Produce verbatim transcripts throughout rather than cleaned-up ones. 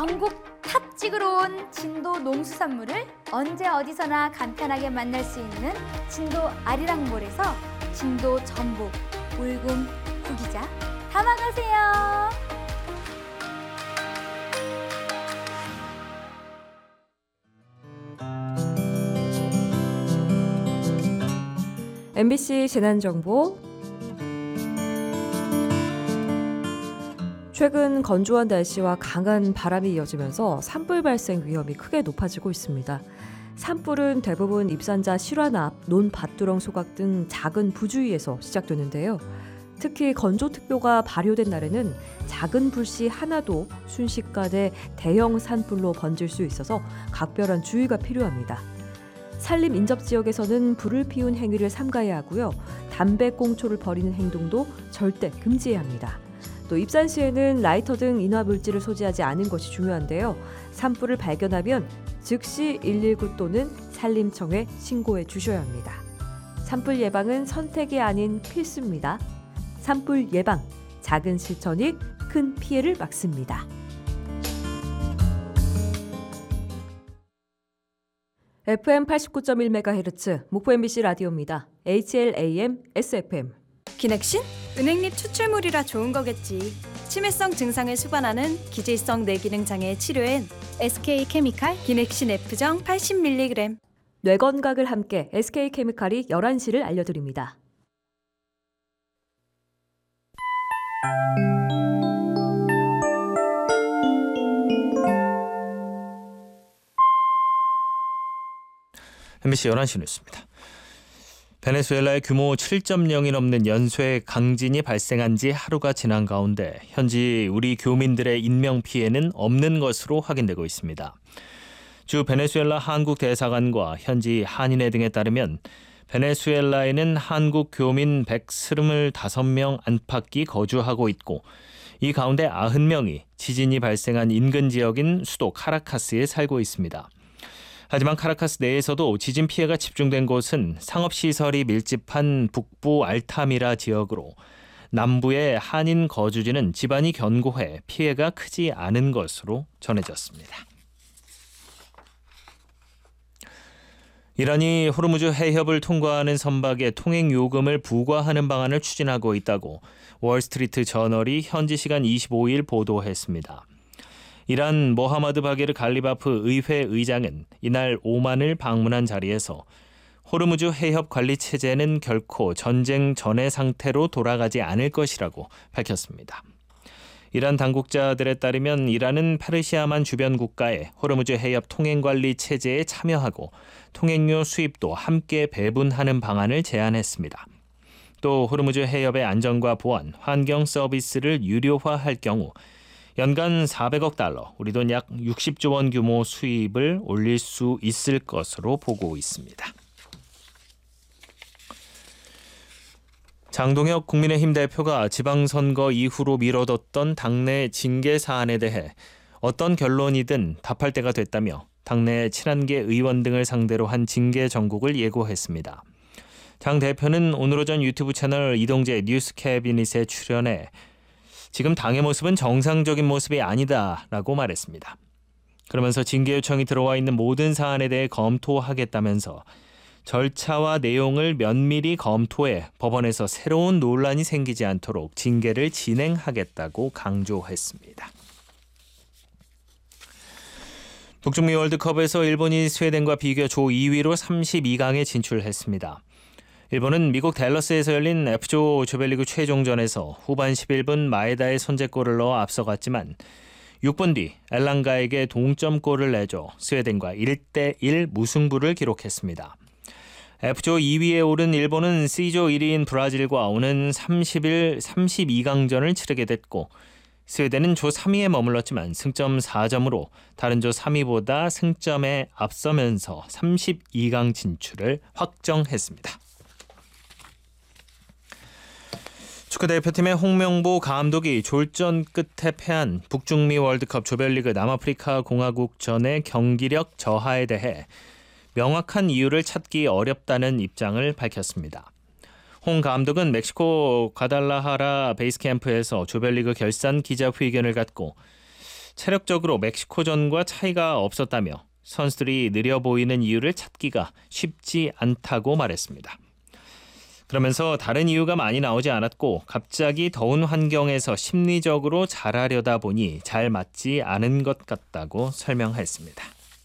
전국 탑 찍으러 온 진도 농수산물을 언제 어디서나 간편하게 만날 수 있는 진도 아리랑몰에서 진도 전복, 울금, 구기자 담아가세요. 엠비씨 재난정보. 최근 건조한 날씨와 강한 바람이 이어지면서 산불 발생 위험이 크게 높아지고 있습니다. 산불은 대부분 입산자 실환 앞, 논밭두렁 소각 등 작은 부주위에서 시작되는데요. 특히 건조특보가 발효된 날에는 작은 불씨 하나도 순식간에 대형 산불로 번질 수 있어서 각별한 주의가 필요합니다. 산림 인접 지역에서는 불을 피운 행위를 삼가야 하고요. 담배꽁초를 버리는 행동도 절대 금지해야 합니다. 또 입산 시에는 라이터 등 인화 물질을 소지하지 않은 것이 중요한데요. 산불을 발견하면 즉시 일일구 또는 산림청에 신고해 주셔야 합니다. 산불 예방은 선택이 아닌 필수입니다. 산불 예방, 작은 실천이 큰 피해를 막습니다. 에프엠 팔십구 점 일 메가헤르츠 목포 엠비씨 라디오입니다. 에이치엘에이엠, 에스에프엠. 기넥신? 은행잎 추출물이라 좋은 거겠지. 치매성 증상을 수반하는 기질성 뇌기능 장애 치료엔 에스케이케미칼 기넥신 F정 팔십 밀리그램. 뇌 건강을 함께 에스케이케미칼이 열한 시를 알려드립니다. 엠비씨 열한 시 뉴스입니다. 베네수엘라의 규모 칠 점 영이 넘는 연쇄 강진이 발생한 지 하루가 지난 가운데 현지 우리 교민들의 인명피해는 없는 것으로 확인되고 있습니다. 주 베네수엘라 한국 대사관과 현지 한인회 등에 따르면 베네수엘라에는 한국 교민 백삼십오 명 안팎이 거주하고 있고 이 가운데 구십 명이 지진이 발생한 인근 지역인 수도 카라카스에 살고 있습니다. 하지만 카라카스 내에서도 지진 피해가 집중된 곳은 상업시설이 밀집한 북부 알타미라 지역으로 남부의 한인 거주지는 지반이 견고해 피해가 크지 않은 것으로 전해졌습니다. 이란이 호르무즈 해협을 통과하는 선박에 통행 요금을 부과하는 방안을 추진하고 있다고 월스트리트 저널이 현지 시간 이십오 일 보도했습니다. 이란 모하마드 바게르 갈리바프 의회 의장은 이날 오만을 방문한 자리에서 호르무즈 해협 관리 체제는 결코 전쟁 전의 상태로 돌아가지 않을 것이라고 밝혔습니다. 이란 당국자들에 따르면 이란은 페르시아만 주변 국가의 호르무즈 해협 통행 관리 체제에 참여하고 통행료 수입도 함께 배분하는 방안을 제안했습니다. 또 호르무즈 해협의 안전과 보안, 환경 서비스를 유료화할 경우 연간 사백억 달러, 우리 돈 약 육십조 원 규모 수입을 올릴 수 있을 것으로 보고 있습니다. 장동혁 국민의힘 대표가 지방선거 이후로 미뤄뒀던 당내 징계 사안에 대해 어떤 결론이든 답할 때가 됐다며 당내 칠십일 개 의원 등을 상대로 한 징계 정국을 예고했습니다. 장 대표는 오늘 오전 유튜브 채널 이동재 뉴스 캐비닛에 출연해 지금 당의 모습은 정상적인 모습이 아니다라고 말했습니다. 그러면서 징계 요청이 들어와 있는 모든 사안에 대해 검토하겠다면서 절차와 내용을 면밀히 검토해 법원에서 새로운 논란이 생기지 않도록 징계를 진행하겠다고 강조했습니다. 북중미 월드컵에서 일본이 스웨덴과 비교 조 이 위로 삼십이 강에 진출했습니다. 일본은 미국 댈러스에서 열린 F조 조별리그 최종전에서 후반 십일 분 마에다의 선제골을 넣어 앞서갔지만 육 분 뒤 엘랑가에게 동점골을 내줘 스웨덴과 일 대 일 무승부를 기록했습니다. F조 이 위에 오른 일본은 C조 일 위인 브라질과 오는 삼십 일 삼십이 강전을 치르게 됐고 스웨덴은 조 삼 위에 머물렀지만 승점 사 점으로 다른 조 삼 위보다 승점에 앞서면서 삼십이 강 진출을 확정했습니다. 축구대표팀의 홍명보 감독이 졸전 끝에 패한 북중미 월드컵 조별리그 남아프리카 공화국전의 경기력 저하에 대해 명확한 이유를 찾기 어렵다는 입장을 밝혔습니다. 홍 감독은 멕시코 과달라하라 베이스캠프에서 조별리그 결산 기자회견을 갖고 체력적으로 멕시코전과 차이가 없었다며 선수들이 느려 보이는 이유를 찾기가 쉽지 않다고 말했습니다. 그러면서 다른 이유가 많이 나오지 않았고 갑자기 더운 환경에서 심리적으로 잘하려다 보니 잘 맞지 않은 것 같다고 설명했습니다.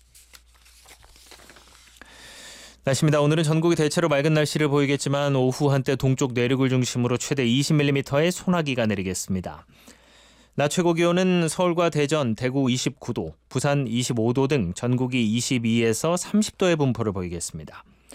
날씨입니다. 오늘은 전국이 대체로 맑은 날씨를 보이겠지만 오후 한때 동쪽 내륙을 중심으로 최대 이십 밀리미터의 소나기가 내리겠습니다. 낮 최고 기온은 서울과 대전, 대구 이십구 도, 부산 이십오 도 등 전국이 이십이에서 삼십 도의 분포를 보이겠습니다.